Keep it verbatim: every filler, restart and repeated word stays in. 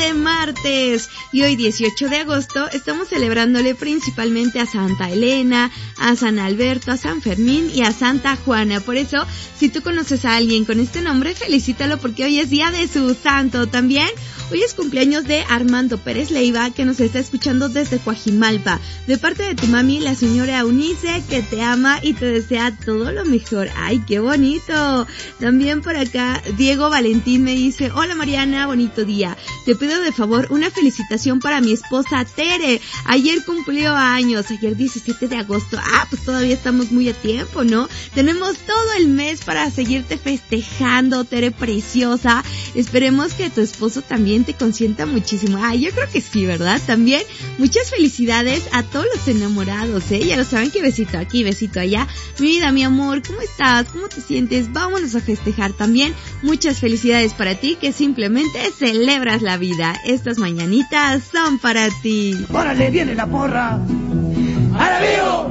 de martes. Y hoy dieciocho de agosto estamos celebrándole principalmente a Santa Elena, a San Alberto, a San Fermín y a Santa Juana. Por eso, si tú conoces a alguien con este nombre, felicítalo porque hoy es día de su santo. También hoy es cumpleaños de Armando Pérez Leiva, que nos está escuchando desde Coajimalpa. De parte de tu mami, la señora Eunice, que te ama y te desea todo lo mejor. ¡Ay, qué bonito! También por acá, Diego Valentín me dice: hola Mariana, bonito día. Te pido de favor una felicitación para mi esposa Tere. Ayer cumplió años, ayer diecisiete de agosto. Ah, pues todavía estamos muy a tiempo, ¿no? Tenemos todo el mes para seguirte festejando, Tere preciosa. Esperemos que tu esposo también te consienta muchísimo. Ah, yo creo que sí, ¿verdad? También muchas felicidades a todos los enamorados, ¿eh? Ya lo saben, que besito aquí, besito allá. Mi vida, mi amor, ¿cómo estás? ¿Cómo te sientes? Vámonos a festejar también. Muchas felicidades para ti, que simplemente celebras la vida. Estas mañanitas son para ti. ¡Órale, viene la porra! ¡Ahora vivo!